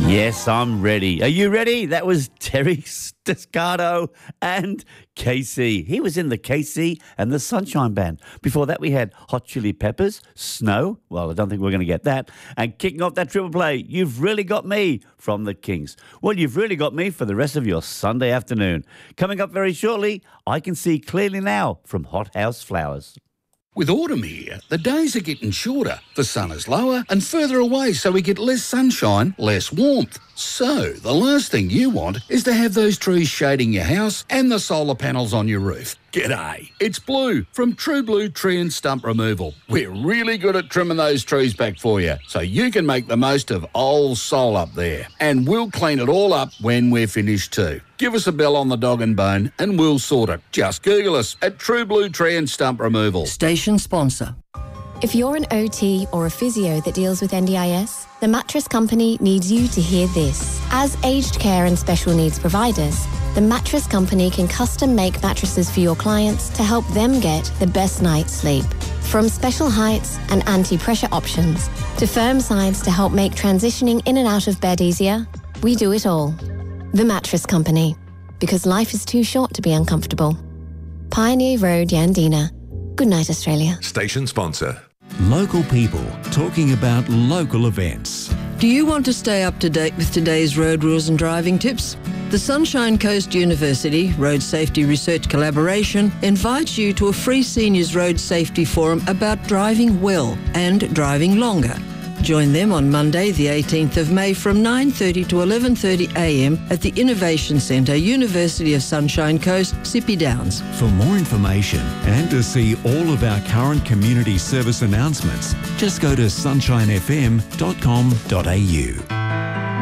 Yes, I'm ready. Are you ready? That was Terry Stiscato and KC. He was in the KC and the Sunshine Band. Before that, we had Hot Chili Peppers, Snow. Well, I don't think we're going to get that. And kicking off that triple play, You've Really Got Me from the Kings. Well, you've really got me for the rest of your Sunday afternoon. Coming up very shortly, I Can See Clearly Now from Hot House Flowers. With autumn here, the days are getting shorter, the sun is lower and further away, so we get less sunshine, less warmth. So, the last thing you want is to have those trees shading your house and the solar panels on your roof. G'day, it's Blue from True Blue Tree and Stump Removal. We're really good at trimming those trees back for you, so you can make the most of old sol up there. And we'll clean it all up when we're finished too. Give us a bell on the dog and bone and we'll sort it. Just Google us at True Blue Tree and Stump Removal. Station sponsor. If you're an OT or a physio that deals with NDIS, the Mattress Company needs you to hear this. As aged care and special needs providers, the Mattress Company can custom make mattresses for your clients to help them get the best night's sleep. From special heights and anti-pressure options to firm sides to help make transitioning in and out of bed easier, we do it all. The Mattress Company, because life is too short to be uncomfortable. Pioneer Road, Yandina. Good night, Australia. Station sponsor. Local people talking about local events. Do you want to stay up to date with today's road rules and driving tips? The Sunshine Coast University Road Safety Research Collaboration invites you to a free seniors road safety forum about driving well and driving longer. Join them on Monday, the 18th of May from 9:30 to 11:30 a.m. at the Innovation Centre, University of Sunshine Coast, Sippy Downs. For more information and to see all of our current community service announcements, just go to sunshinefm.com.au.